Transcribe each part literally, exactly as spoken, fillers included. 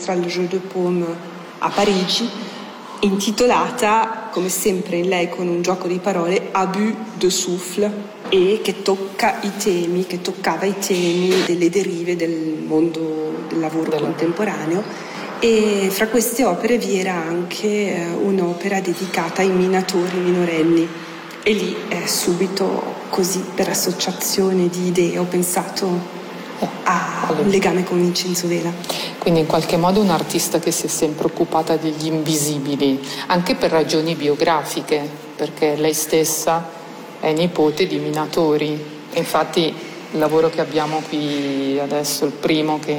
mostra al Jeu de Paume a Parigi, intitolata, come sempre in lei con un gioco di parole, Abus de souffle, e che tocca i temi, che toccava i temi delle derive del mondo del lavoro del contemporaneo. E fra queste opere vi era anche un'opera dedicata ai minatori minorenni. E lì eh, subito, così per associazione di idee, ho pensato a un legame con Vincenzo Vela. Quindi in qualche modo un artista che si è sempre occupata degli invisibili, anche per ragioni biografiche, perché lei stessa è nipote di minatori. Infatti il lavoro che abbiamo qui adesso, il primo che,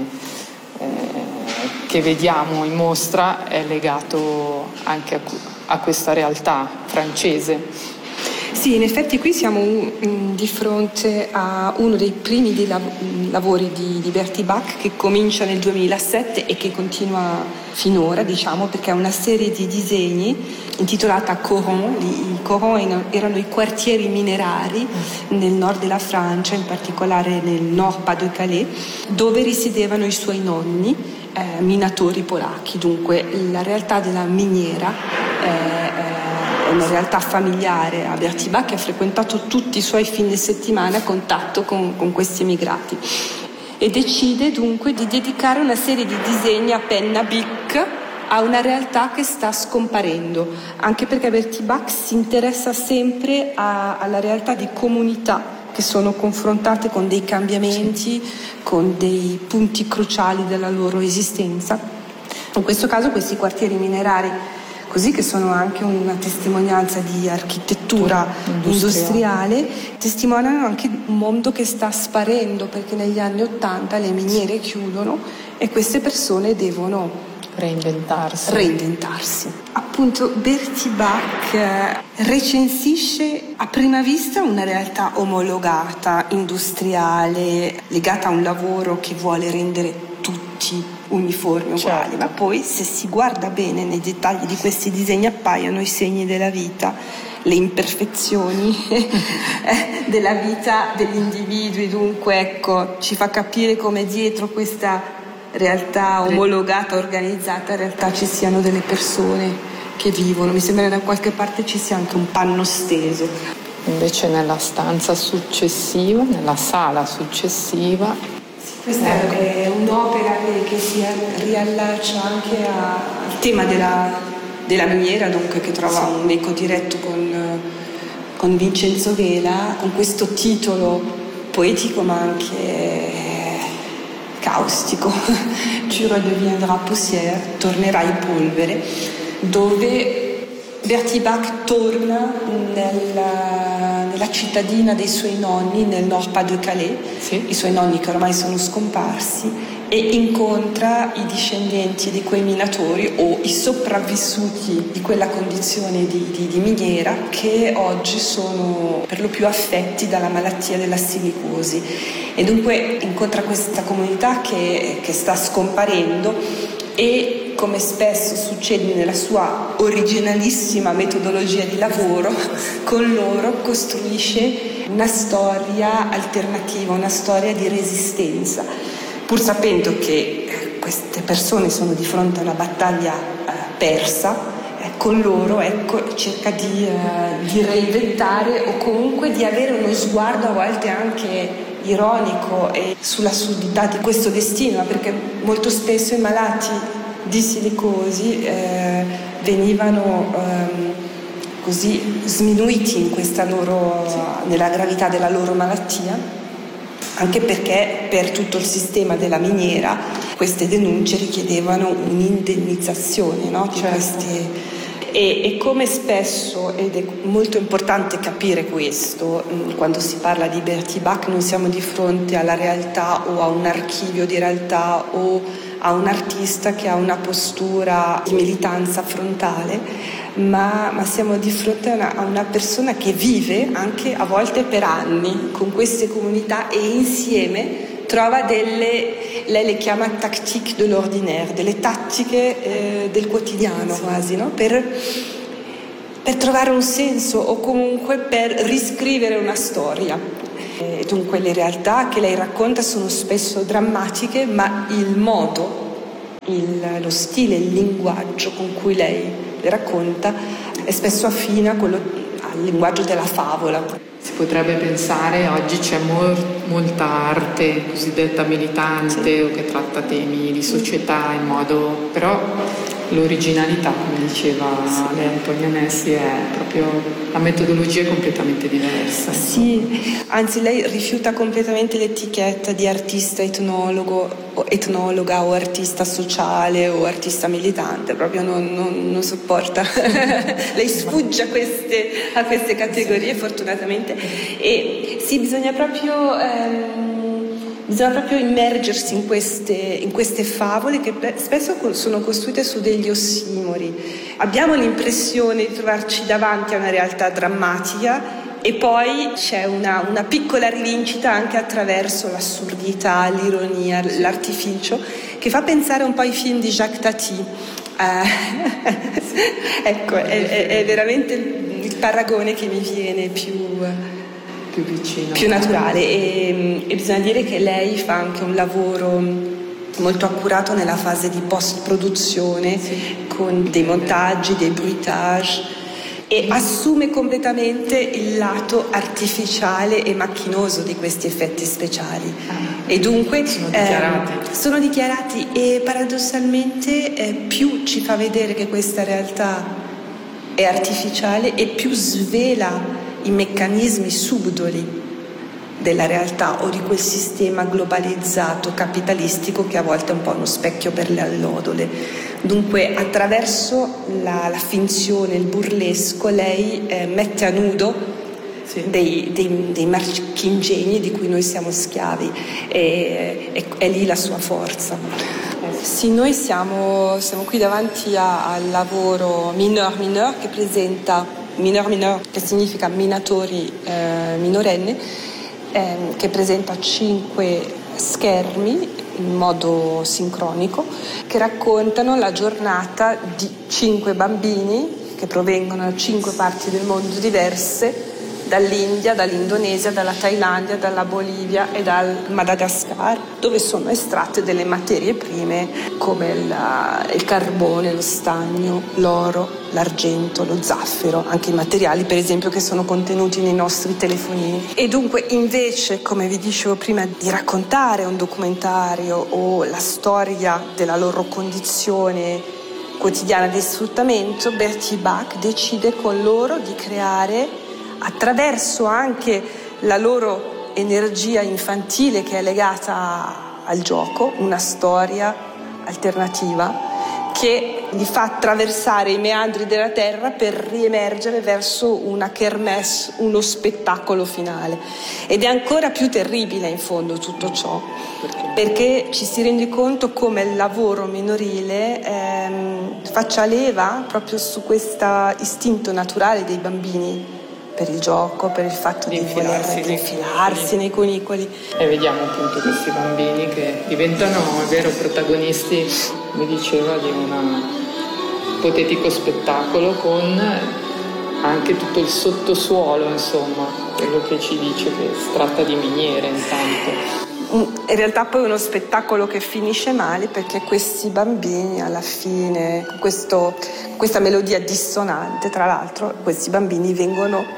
eh, che vediamo in mostra, è legato anche a, a questa realtà francese. Sì, in effetti qui siamo um, di fronte a uno dei primi di lav- lavori di, di Bertie Bach, che comincia nel duemilasette e che continua finora, diciamo, perché è una serie di disegni intitolata Coron. I Coron erano i quartieri minerari nel nord della Francia, in particolare nel nord Pas-de-Calais, dove risiedevano i suoi nonni, eh, minatori polacchi. Dunque la realtà della miniera eh, una realtà familiare a Bertie Bach, che ha frequentato tutti i suoi fine settimana a contatto con, con questi emigrati, e decide dunque di dedicare una serie di disegni a penna Bic a una realtà che sta scomparendo, anche perché Bertie Bach si interessa sempre a, alla realtà di comunità che sono confrontate con dei cambiamenti, con dei punti cruciali della loro esistenza. In questo caso questi quartieri minerari, così, che sono anche una testimonianza di architettura industriale, industriale, testimoniano anche un mondo che sta sparendo, perché negli anni Ottanta le miniere chiudono e queste persone devono reinventarsi. reinventarsi. Appunto Bertie Bach recensisce a prima vista una realtà omologata, industriale, legata a un lavoro che vuole rendere tutti uniformi, uguali, certo. Ma poi se si guarda bene nei dettagli di questi disegni appaiono i segni della vita, le imperfezioni della vita degli individui. Dunque ecco, ci fa capire come dietro questa realtà omologata, organizzata, in realtà ci siano delle persone che vivono. Mi sembra che da qualche parte ci sia anche un panno steso. Invece nella stanza successiva, nella sala successiva, questa è un'opera che, che si riallaccia anche a, al tema della, della miniera, dunque, che trova un eco diretto con, con Vincenzo Vela, con questo titolo poetico ma anche caustico, Tu redeviendras poussière, tornerai polvere, dove Bertie Bach torna nella, nella cittadina dei suoi nonni nel nord Pas-de-Calais, sì. I suoi nonni che ormai sono scomparsi, e incontra i discendenti di quei minatori o i sopravvissuti di quella condizione di, di, di miniera, che oggi sono per lo più affetti dalla malattia della silicosi, e dunque incontra questa comunità che, che sta scomparendo e, come spesso succede nella sua originalissima metodologia di lavoro, con loro costruisce una storia alternativa, una storia di resistenza, pur sapendo che queste persone sono di fronte a una battaglia eh, persa. Eh, con loro ecco, cerca di, eh, di reinventare, o comunque di avere uno sguardo a volte anche ironico e sulla sordità di questo destino, perché molto spesso i malati di silicosi eh, venivano ehm, così sminuiti in questa loro, nella gravità della loro malattia, anche perché per tutto il sistema della miniera queste denunce richiedevano un'indennizzazione, no? Di certo. questi E, e come spesso, ed è molto importante capire questo, quando si parla di Bertie Bach non siamo di fronte alla realtà o a un archivio di realtà o a un artista che ha una postura di militanza frontale, ma, ma siamo di fronte a una, a una persona che vive anche a volte per anni con queste comunità e insieme trova delle, lei le chiama tactique de l'ordinaire, delle tattiche eh, del quotidiano quasi, no? per, per trovare un senso o comunque per riscrivere una storia. E dunque le realtà che lei racconta sono spesso drammatiche, ma il modo il, lo stile, il linguaggio con cui lei le racconta è spesso affine a quello, al linguaggio della favola. Si potrebbe pensare oggi c'è mol, molta arte cosiddetta militante, sì, o che tratta temi di società in modo, però l'originalità, come diceva sì. lei Antonia Nessi, è proprio, la metodologia è completamente diversa. Sì, anzi lei rifiuta completamente l'etichetta di artista etnologo, o etnologa o artista sociale o artista militante, proprio non, non, non sopporta. Lei sfugge a queste, a queste categorie, sì, fortunatamente. E sì, bisogna proprio... Ehm, Bisogna proprio immergersi in queste, in queste favole che spesso sono costruite su degli ossimori. Abbiamo l'impressione di trovarci davanti a una realtà drammatica e poi c'è una, una piccola rivincita anche attraverso l'assurdità, l'ironia, l'artificio, che fa pensare un po' ai film di Jacques Tati. Eh, ecco, è, è, è veramente il paragone che mi viene più... più vicino, più naturale e, e bisogna dire che lei fa anche un lavoro molto accurato nella fase di post-produzione, sì, con dei montaggi, dei bruitage, e assume completamente il lato artificiale e macchinoso di questi effetti speciali. Ah, e dunque sono dichiarati. Eh, sono dichiarati e paradossalmente eh, più ci fa vedere che questa realtà è artificiale e più svela i meccanismi subdoli della realtà o di quel sistema globalizzato capitalistico che a volte è un po' uno specchio per le allodole. Dunque attraverso la, la finzione, il burlesco, lei eh, mette a nudo, sì, dei, dei, dei marchingegni di cui noi siamo schiavi e è, è lì la sua forza. Sì, noi siamo, siamo qui davanti a, al lavoro Mineur Mineur che presenta Mineur Mineur, che significa minatori eh, minorenni, eh, che presenta cinque schermi in modo sincronico che raccontano la giornata di cinque bambini che provengono da cinque parti del mondo diverse, dall'India, dall'Indonesia, dalla Thailandia, dalla Bolivia e dal Madagascar, dove sono estratte delle materie prime come il, il carbone, lo stagno, l'oro, l'argento, lo zaffiro, anche i materiali per esempio che sono contenuti nei nostri telefonini. E dunque invece, come vi dicevo prima, di raccontare un documentario o la storia della loro condizione quotidiana di sfruttamento, Bertie Bach decide con loro di creare, attraverso anche la loro energia infantile che è legata al gioco, una storia alternativa che li fa attraversare i meandri della terra per riemergere verso una kermesse, uno spettacolo finale. Ed è ancora più terribile in fondo tutto ciò, perché ci si rende conto come il lavoro minorile ehm, faccia leva proprio su questo istinto naturale dei bambini per il gioco, per il fatto di, di infilarsi, voler, di infilarsi nei cunicoli. E vediamo appunto questi bambini che diventano, è vero, protagonisti, come diceva, di un ipotetico spettacolo con anche tutto il sottosuolo, insomma, quello che ci dice che si tratta di miniere intanto. In realtà poi è uno spettacolo che finisce male perché questi bambini alla fine, questo, questa melodia dissonante, tra l'altro, questi bambini vengono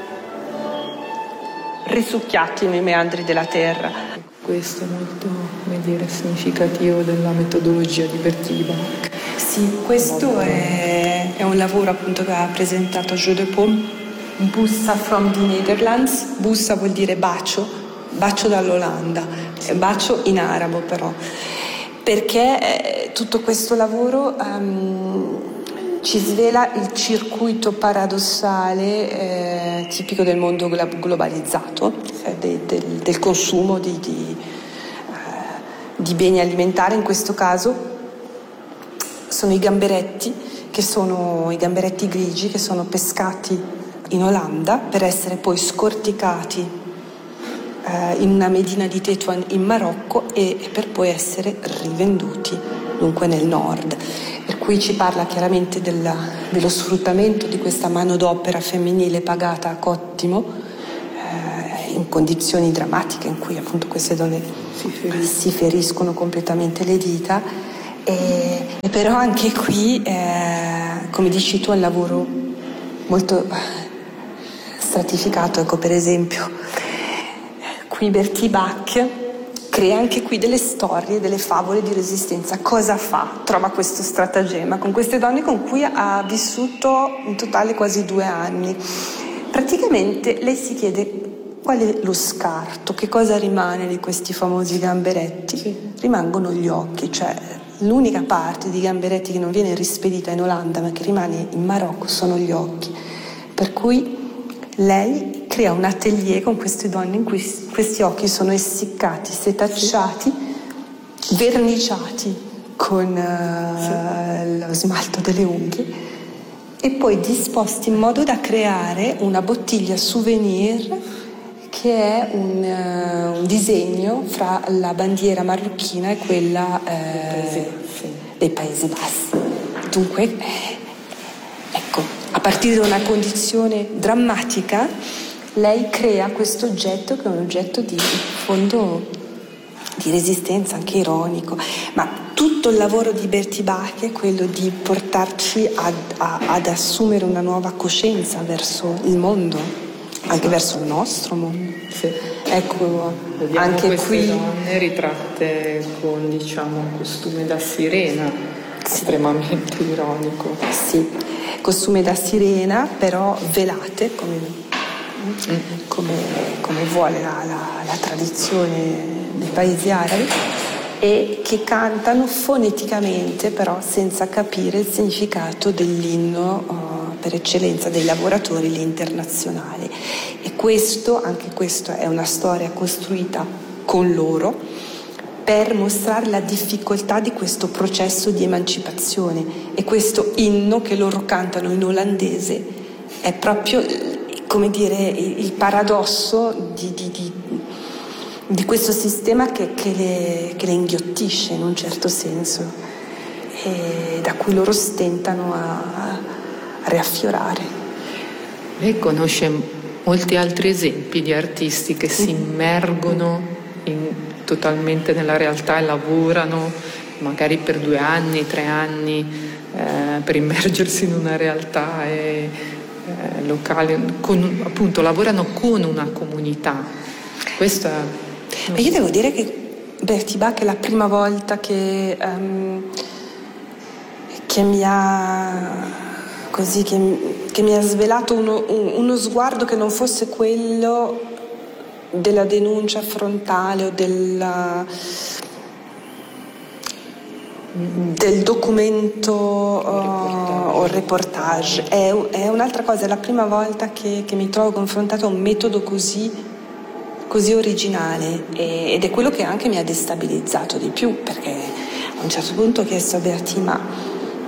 risucchiati nei meandri della terra. Questo è molto, come dire, significativo della metodologia di Bertie Bach. Sì, questo è, è un lavoro appunto che ha presentato Jeu de Paume, Bussa from the Netherlands. Bussa vuol dire bacio, bacio dall'Olanda, bacio in arabo però, perché eh, tutto questo lavoro um, ci svela il circuito paradossale eh, tipico del mondo globalizzato, eh, de, del, del consumo di, di, eh, di beni alimentari. In questo caso sono i gamberetti, che sono i gamberetti grigi che sono pescati in Olanda per essere poi scorticati eh, in una medina di Tetuan in Marocco e, e per poi essere rivenduti dunque nel nord. Per cui ci parla chiaramente della, dello sfruttamento di questa manodopera femminile pagata a cottimo eh, in condizioni drammatiche in cui appunto queste donne si feriscono, si feriscono completamente le dita E, e però anche qui, eh, come dici tu, è un lavoro molto stratificato. Ecco, per esempio, qui Bertie Bach crea anche qui delle storie, delle favole di resistenza. Cosa fa? Trova questo stratagemma con queste donne con cui ha vissuto in totale quasi due anni. Praticamente lei si chiede qual è lo scarto, che cosa rimane di questi famosi gamberetti? Sì. Rimangono gli occhi, cioè l'unica parte di gamberetti che non viene rispedita in Olanda ma che rimane in Marocco sono gli occhi. Per cui lei crea un atelier con queste donne in cui questi occhi sono essiccati, setacciati, sì. verniciati con uh, sì. lo smalto delle unghie e poi disposti in modo da creare una bottiglia souvenir che è un, uh, un disegno fra la bandiera marocchina e quella uh, dei Paesi Bassi. Dunque, eh, ecco, a partire da una condizione drammatica, lei crea questo oggetto che è un oggetto di fondo di resistenza, anche ironico. Ma tutto il lavoro di Bertie Bach è quello di portarci ad, a, ad assumere una nuova coscienza verso il mondo, anche verso il nostro mondo. Sì. Ecco, vediamo anche queste qui donne ritratte con, diciamo, un costume da sirena, sì. estremamente ironico. Sì, costume da sirena, però velate come, mm. come, come vuole la, la, la tradizione dei paesi arabi, e che cantano foneticamente, però senza capire il significato dell'inno uh, per eccellenza dei lavoratori, l'internazionale. E questo, anche questo è una storia costruita con loro per mostrare la difficoltà di questo processo di emancipazione. E questo inno che loro cantano in olandese è proprio, come dire, il paradosso di, di, di, di questo sistema che, che, le, che le inghiottisce in un certo senso, e da cui loro stentano a, a riaffiorare. Lei conosce molti altri esempi di artisti che si immergono in, totalmente nella realtà e lavorano magari per due anni, tre anni eh, per immergersi in una realtà e, eh, locale, con, appunto lavorano con una comunità. Questo è, so. Io devo dire che Bertie Bach è la prima volta che, um, che mi ha così che, che mi ha svelato uno, uno sguardo che non fosse quello della denuncia frontale o della, del documento uh, o reportage. È, è un'altra cosa, è la prima volta che, che mi trovo confrontata a un metodo così, così originale, e, ed è quello che anche mi ha destabilizzato di più, perché a un certo punto ho chiesto a Bertie: ma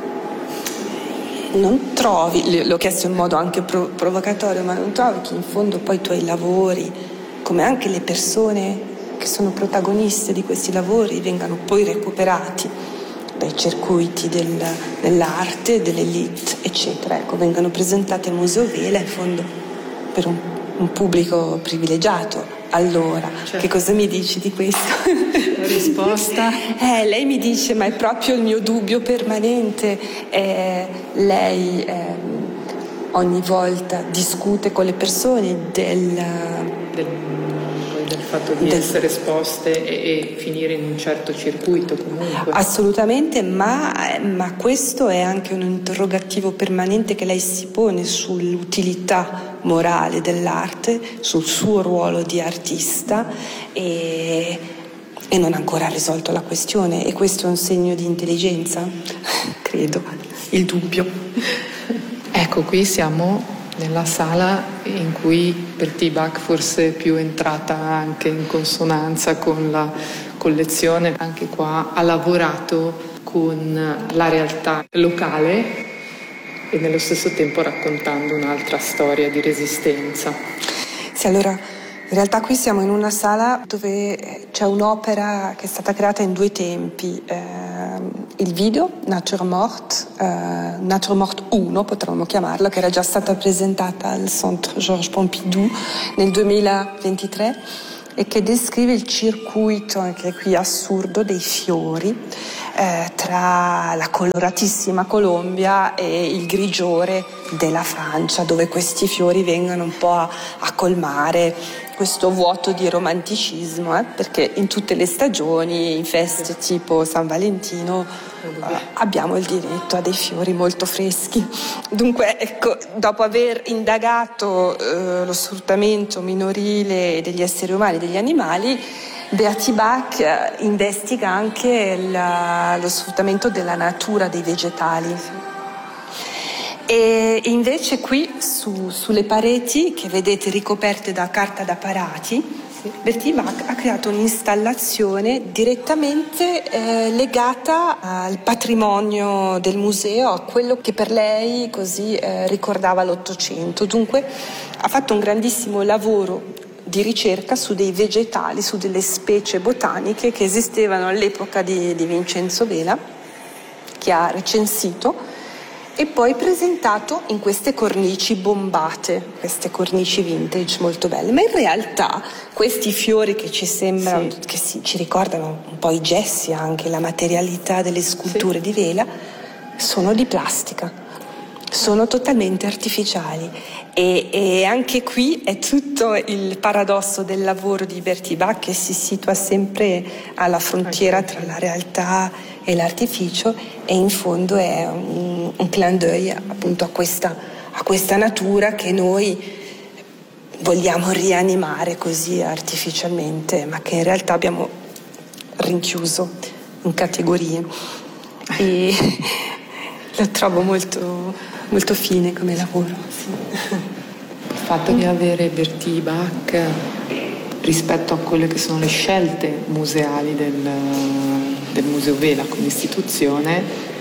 non trovi, l'ho chiesto in modo anche pro, provocatorio, ma non trovi che in fondo poi i tuoi lavori, come anche le persone che sono protagoniste di questi lavori, vengano poi recuperati dai circuiti del, dell'arte, dell'elite, eccetera, ecco, vengano presentati al Museo Vela in fondo per un, un pubblico privilegiato. Allora, certo. Che cosa mi dici di questo? La risposta? eh, lei mi dice: ma è proprio il mio dubbio permanente. Eh, lei eh, ogni volta discute con le persone del... del... del fatto di del... essere esposte e, e finire in un certo circuito comunque. Assolutamente, ma, ma questo è anche un interrogativo permanente che lei si pone sull'utilità morale dell'arte, sul suo ruolo di artista, e, e non ha ancora risolto la questione, e questo è un segno di intelligenza, credo, il dubbio. Ecco, qui siamo nella sala in cui Bertie Bach forse è più entrata anche in consonanza con la collezione. Anche qua ha lavorato con la realtà locale e nello stesso tempo raccontando un'altra storia di resistenza. Sì, allora in realtà qui siamo in una sala dove c'è un'opera che è stata creata in due tempi. Eh, il video, Nature Morte, eh, Nature Morte uno potremmo chiamarlo, che era già stata presentata al Centre Georges Pompidou nel duemilaventitré, e che descrive il circuito, anche qui assurdo, dei fiori eh, tra la coloratissima Colombia e il grigiore della Francia, dove questi fiori vengono un po' a, a colmare questo vuoto di romanticismo, eh, perché in tutte le stagioni, in feste tipo San Valentino, eh, abbiamo il diritto a dei fiori molto freschi. Dunque, ecco, dopo aver indagato eh, lo sfruttamento minorile degli esseri umani e degli animali, Bertie Bach investiga anche la, lo sfruttamento della natura, dei vegetali. E invece qui su, sulle pareti che vedete ricoperte da carta da parati, sì, Bertie Bach ha creato un'installazione direttamente eh, legata al patrimonio del museo, a quello che per lei così eh, ricordava l'Ottocento. Dunque ha fatto un grandissimo lavoro di ricerca su dei vegetali, su delle specie botaniche che esistevano all'epoca di, di Vincenzo Vela, che ha recensito e poi presentato in queste cornici bombate, queste cornici vintage molto belle. Ma in realtà questi fiori che ci sembrano, sì, che si, ci ricordano un po' i gessi, anche la materialità delle sculture, sì, di Vela, sono di plastica, sono totalmente artificiali. E, e anche qui è tutto il paradosso del lavoro di Bertie Bach, che si situa sempre alla frontiera tra la realtà e l'artificio, e in fondo è un, un clin d'œil appunto a questa, a questa natura che noi vogliamo rianimare così artificialmente, ma che in realtà abbiamo rinchiuso in categorie. E lo trovo molto, molto fine come lavoro. Sì. Il fatto di avere Bertie Bach rispetto a quelle che sono le scelte museali del, del Museo Vela come istituzione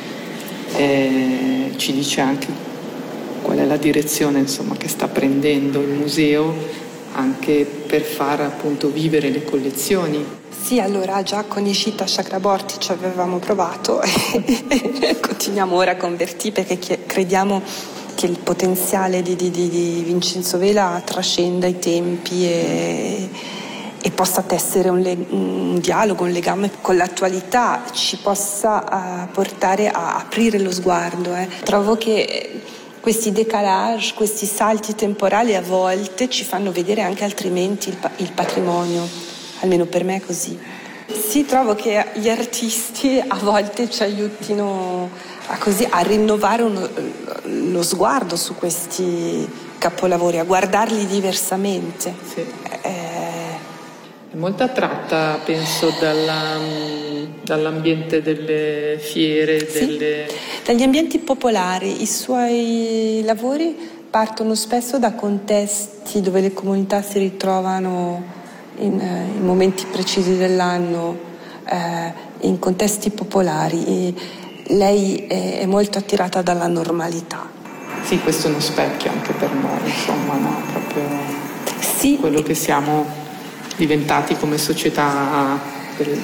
eh, ci dice anche qual è la direzione, insomma, che sta prendendo il museo anche per far appunto vivere le collezioni. Sì, allora già con Ishita Chakraborty ci avevamo provato e continuiamo ora con Bertie, perché crediamo che il potenziale di, di, di Vincenzo Vela trascenda i tempi e, e possa tessere un, le, un dialogo, un legame con l'attualità, ci possa uh, portare a aprire lo sguardo. Eh. Trovo che questi décalage, questi salti temporali a volte ci fanno vedere anche altrimenti il, il patrimonio, almeno per me è così. Sì, trovo che gli artisti a volte ci aiutino a, così, a rinnovare uno, lo sguardo su questi capolavori, a guardarli diversamente. Sì. Eh... È molto attratta, penso, dalla, dall'ambiente delle fiere, sì, delle... dagli ambienti popolari. I suoi lavori partono spesso da contesti dove le comunità si ritrovano in, in momenti precisi dell'anno, eh, in contesti popolari. E lei è, è molto attirata dalla normalità. Sì, questo è uno specchio anche per noi, insomma, no? Proprio sì, quello che siamo diventati come società. Per...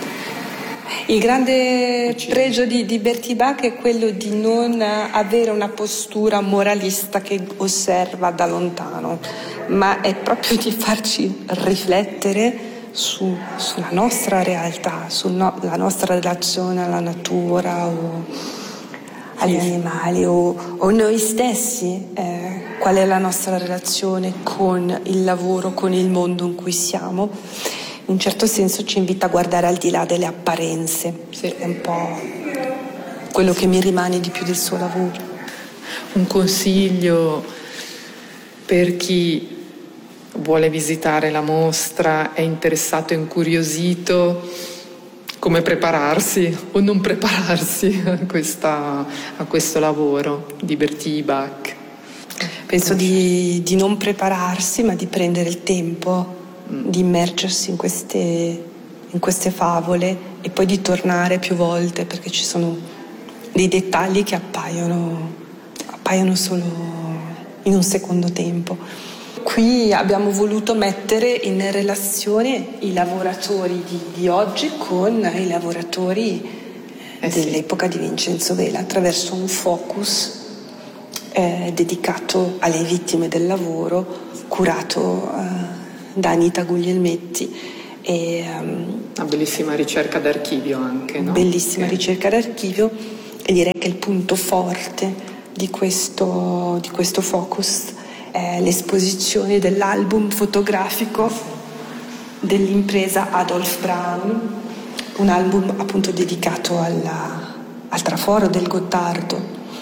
Il grande pregio di, di Bertie Bach è quello di non avere una postura moralista che osserva da lontano, ma è proprio di farci riflettere su, sulla nostra realtà, sulla no, nostra relazione alla natura o agli animali o, o noi stessi, eh, qual è la nostra relazione con il lavoro, con il mondo in cui siamo. In un certo senso ci invita a guardare al di là delle apparenze, sì, è un po' quello che mi rimane di più del suo lavoro. Un consiglio per chi vuole visitare la mostra, è interessato e incuriosito, come prepararsi o non prepararsi a, questa, a questo lavoro di Bertie Bach? Penso di, di non prepararsi, ma di prendere il tempo, mm. di immergersi in queste, in queste favole e poi di tornare più volte, perché ci sono dei dettagli che appaiono, appaiono solo in un secondo tempo. Qui abbiamo voluto mettere in relazione i lavoratori di, di oggi con i lavoratori eh dell'epoca sì. di Vincenzo Vela, attraverso un focus eh, dedicato alle vittime del lavoro, curato eh, da Anita Guglielmetti. E, um, una bellissima ricerca d'archivio anche, no? Bellissima che... ricerca d'archivio, e direi che il punto forte di questo, di questo focus è l'esposizione dell'album fotografico dell'impresa Adolf Braun, un album appunto dedicato alla, al traforo del Gottardo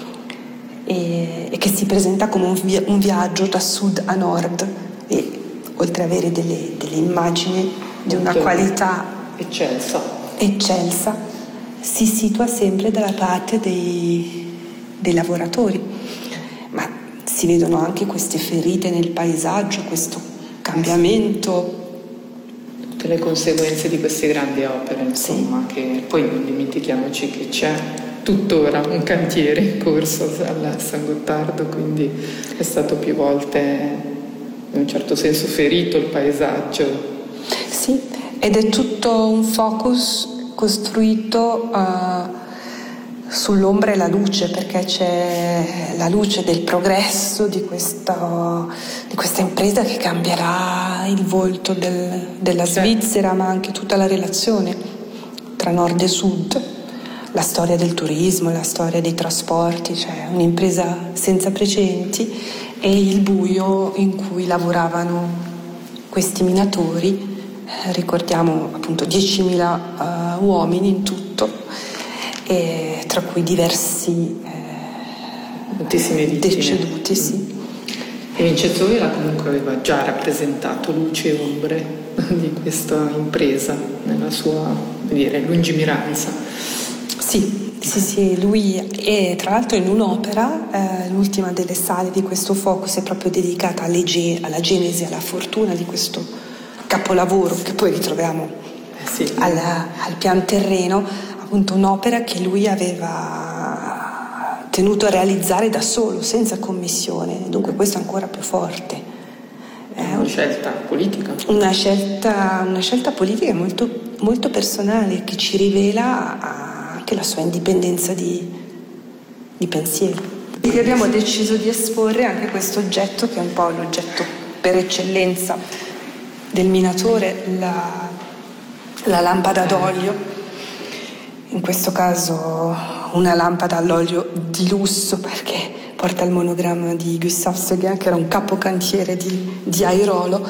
e, e che si presenta come un, via, un viaggio da sud a nord, e oltre ad avere delle, delle immagini di una qualità eccelsa. eccelsa, si situa sempre dalla parte dei, dei lavoratori, ma si vedono anche queste ferite nel paesaggio, questo cambiamento, tutte le conseguenze di queste grandi opere, insomma, sì. Che poi non dimentichiamoci che c'è tuttora un cantiere in corso al San Gottardo, quindi è stato più volte in un certo senso ferito il paesaggio. Sì, ed è tutto un focus costruito uh, sull'ombra e la luce, perché c'è la luce del progresso di questa, di questa impresa che cambierà il volto del, della Svizzera, ma anche tutta la relazione tra nord e sud, la storia del turismo, la storia dei trasporti, cioè un'impresa senza precedenti, e il buio in cui lavoravano questi minatori. Ricordiamo appunto diecimila uh, uomini in tutto, e tra cui diversi eh, deceduti. Sì. E Vincenzo Vela comunque aveva già rappresentato luci e ombre di questa impresa nella sua, dire, lungimiranza. Sì, sì, sì, lui è tra l'altro in un'opera, eh, l'ultima delle sale di questo focus è proprio dedicata alle ge- alla genesi, alla fortuna di questo capolavoro che poi ritroviamo eh sì. al, al pian terreno, appunto un'opera che lui aveva tenuto a realizzare da solo, senza commissione, dunque questo è ancora più forte. È una scelta politica. Una scelta, una scelta politica molto, molto personale, che ci rivela anche la sua indipendenza di, di pensiero. Quindi abbiamo deciso di esporre anche questo oggetto, che è un po' l'oggetto per eccellenza del minatore, la, la lampada d'olio, in questo caso una lampada all'olio di lusso perché porta il monogramma di Gustav Seguin, che era un capocantiere di, di Airolo,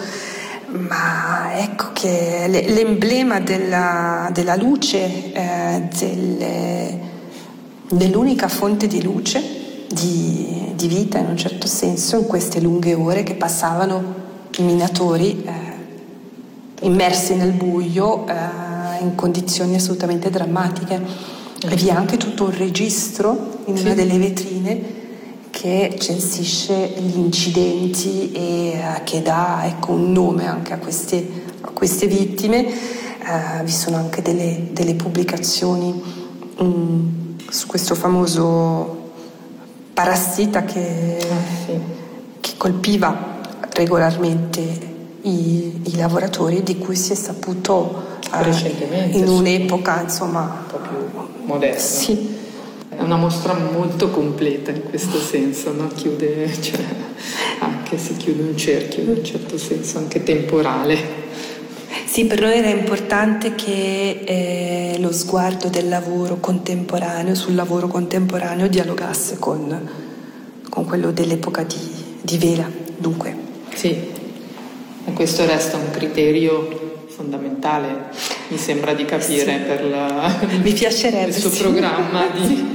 ma ecco che l'emblema della, della luce, eh, delle, dell'unica fonte di luce, di, di vita in un certo senso, in queste lunghe ore che passavano i minatori eh, immersi nel buio, eh, in condizioni assolutamente drammatiche. E vi è anche tutto un registro in una delle vetrine che censisce gli incidenti e eh, che dà, ecco, un nome anche a queste, a queste vittime. Eh, vi sono anche delle, delle pubblicazioni mh, su questo famoso parassita che, che colpiva regolarmente I, i lavoratori, di cui si è saputo recentemente, uh, in un'epoca insomma un po' più moderna. Sì. È una mostra molto completa in questo senso, no? Chiude, cioè, anche si chiude un cerchio in un certo senso anche temporale. Sì, per noi era importante che eh, lo sguardo del lavoro contemporaneo, sul lavoro contemporaneo, dialogasse con, con quello dell'epoca di, di Vela, dunque. Sì. E questo resta un criterio fondamentale, mi sembra di capire, sì. per la, mi piacerebbe, il suo sì. programma di...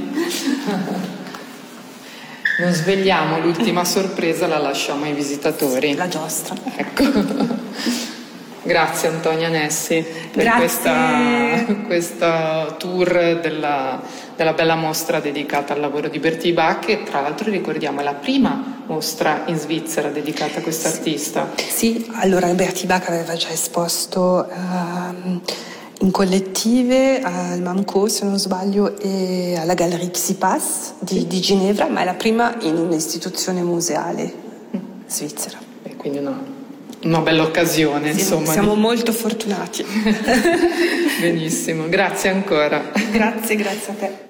Non svegliamo l'ultima sorpresa, la lasciamo ai visitatori. La giostra. Ecco. Grazie Antonia Nessi per questa, questa tour della, della bella mostra dedicata al lavoro di Bertie Bach, che tra l'altro ricordiamo è la prima mostra in Svizzera dedicata a quest'artista. Sì, allora Bertie Bach aveva già esposto uh, in collettive al Mamco, se non sbaglio, e alla Galerie Xipas di, di Ginevra, ma è la prima in un'istituzione museale svizzera. E quindi una... Una bella occasione, sì, insomma. Siamo di... molto fortunati. Benissimo, grazie ancora. Grazie, grazie a te.